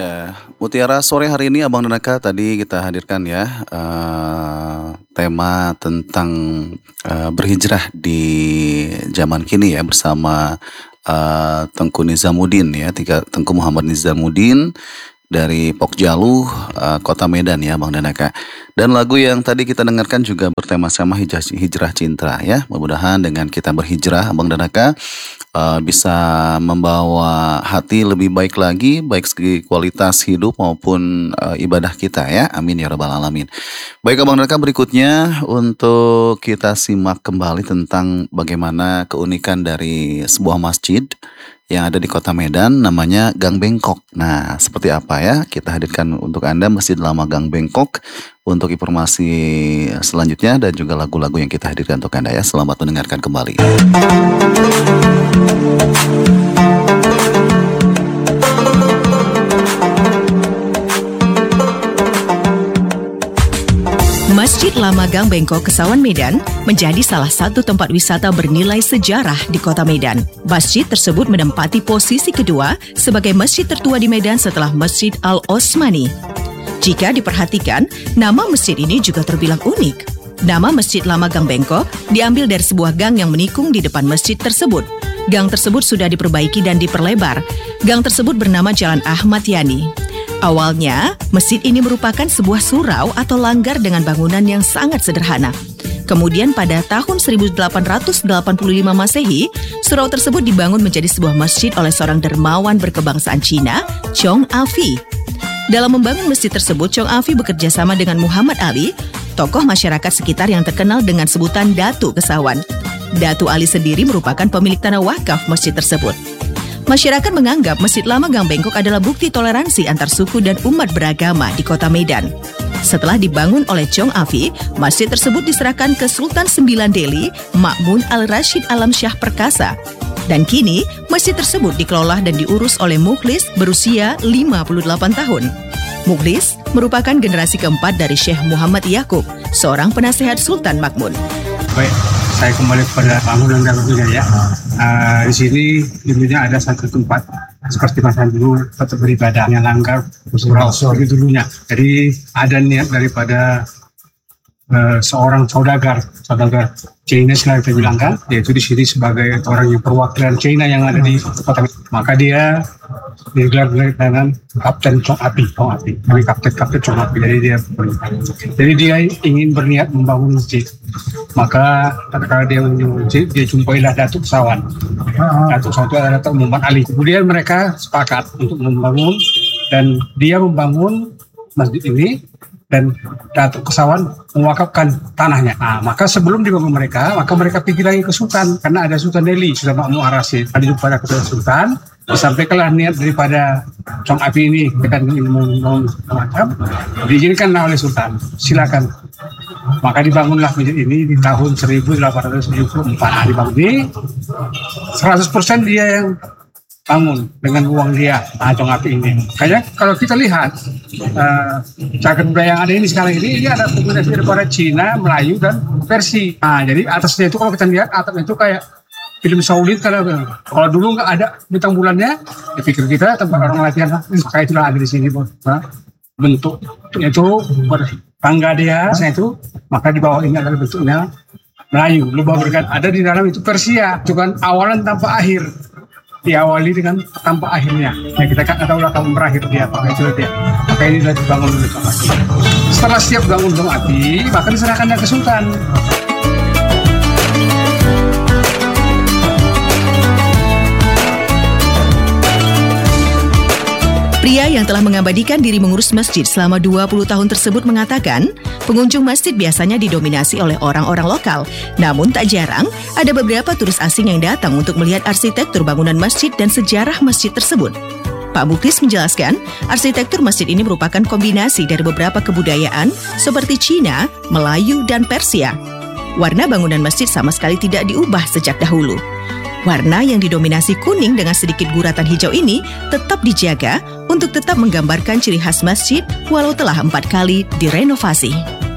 Mutiara sore hari ini Abang dan Aka tadi kita hadirkan ya tema tentang berhijrah di zaman kini ya bersama Tengku Nizamuddin ya, Tengku Muhammad Nizamuddin dari Pokjalu, Kota Medan ya Bang dan Aka. Dan lagu yang tadi kita dengarkan juga bertema sama hijrah cinta ya. Mudah-mudahan dengan kita berhijrah Bang dan Aka bisa membawa hati lebih baik lagi, baik segi kualitas hidup maupun ibadah kita ya. Amin ya rabbal alamin. Baik Abang dan Aka, berikutnya untuk kita simak kembali tentang bagaimana keunikan dari sebuah masjid yang ada di Kota Medan, namanya Gang Bengkok. Nah, seperti apa ya? Kita hadirkan untuk Anda Masjid Lama Gang Bengkok untuk informasi selanjutnya dan juga lagu-lagu yang kita hadirkan untuk Anda ya. Selamat mendengarkan kembali. Masjid Lama Gang Bengkok, Kesawan, Medan menjadi salah satu tempat wisata bernilai sejarah di Kota Medan. Masjid tersebut menempati posisi kedua sebagai masjid tertua di Medan setelah Masjid Al-Osmani. Jika diperhatikan, nama masjid ini juga terbilang unik. Nama Masjid Lama Gang Bengkok diambil dari sebuah gang yang menikung di depan masjid tersebut. Gang tersebut sudah diperbaiki dan diperlebar. Gang tersebut bernama Jalan Ahmad Yani. Awalnya, masjid ini merupakan sebuah surau atau langgar dengan bangunan yang sangat sederhana. Kemudian pada tahun 1885 Masehi, surau tersebut dibangun menjadi sebuah masjid oleh seorang dermawan berkebangsaan Cina, Chong Afi. Dalam membangun masjid tersebut, Chong Afi bekerja sama dengan Muhammad Ali, tokoh masyarakat sekitar yang terkenal dengan sebutan Datu Kesawan. Datu Ali sendiri merupakan pemilik tanah wakaf masjid tersebut. Masyarakat menganggap Masjid Lama Gang Bengkok adalah bukti toleransi antar suku dan umat beragama di Kota Medan. Setelah dibangun oleh Chong Afi, masjid tersebut diserahkan ke Sultan Sembilan Delhi, Ma'mun Al-Rashid Alam Shah Perkasa. Dan kini, masjid tersebut dikelola dan diurus oleh Mukhlis berusia 58 tahun. Mukhlis merupakan generasi keempat dari Syekh Muhammad Yaqub, seorang penasehat Sultan Ma'mun. Baik, saya kembali kepada bangunan dan dulunya ya. Di sini dulunya ada satu tempat seperti masa dulu tetap beribadah yang langgar surau seperti dulunya. Jadi ada niat daripada seorang saudagar China selalu kita bilang kan, yaitu di sini sebagai orang yang perwakilan China yang ada di kota. Maka dia digelar dengan Kapten Chong Afi, jadi Kapten Chong Afi. Jadi dia ingin berniat membangun masjid. Maka ketika dia membangun masjid, dia jumpailah Datuk Kesawan. Datuk Kesawan itu adalah Datuk Muhammad Ali. Kemudian mereka sepakat untuk membangun, dan dia membangun masjid ini. Dan Datuk Kesawan mewakafkan tanahnya. Nah, maka sebelum dibangun mereka pergi lagi ke Sultan, karena ada Sultan Delhi, Sultan Ma'mun Ar-Rasyid. Ada jumpa kepada Sultan, disampaikanlah niat daripada Chong Afi ini, dengan membangun macam, diizinkanlah oleh Sultan, silakan. Maka dibangunlah masjid ini di tahun 1874. Dibangun ini 100% dia yang bangun dengan uang dia, Chong Afi ini. Kayaknya kalau kita lihat cagar budaya yang ada ini sekarang ini ada kombinasi daripada Cina, Melayu dan Persia. Jadi atasnya itu kalau kita lihat atapnya itu kayak film Shaolin. Kalau dulu nggak ada bintang bulannya, dipikir kita tempat orang latihan. Kayak itulah ada di sini, bentuknya itu bertangga dia, itu maka di bawah ini adalah bentuknya Melayu. Lubang berkat ada di dalam itu Persia, itu kan awalan tanpa akhir. Diawali dengan tanpa akhirnya. Kita kan tahu lah kamu berakhir dia apa itu dia. Maka ini sudah dibangun oleh Chong Afi. Setelah siap bangun Chong Afi, maka diserahkannya ke Sultan. Pria yang telah mengabadikan diri mengurus masjid selama 20 tahun tersebut mengatakan, pengunjung masjid biasanya didominasi oleh orang-orang lokal. Namun tak jarang, ada beberapa turis asing yang datang untuk melihat arsitektur bangunan masjid dan sejarah masjid tersebut. Pak Mukhlis menjelaskan, arsitektur masjid ini merupakan kombinasi dari beberapa kebudayaan seperti Cina, Melayu, dan Persia. Warna bangunan masjid sama sekali tidak diubah sejak dahulu. Warna yang didominasi kuning dengan sedikit guratan hijau ini tetap dijaga untuk tetap menggambarkan ciri khas masjid walau telah 4 kali direnovasi.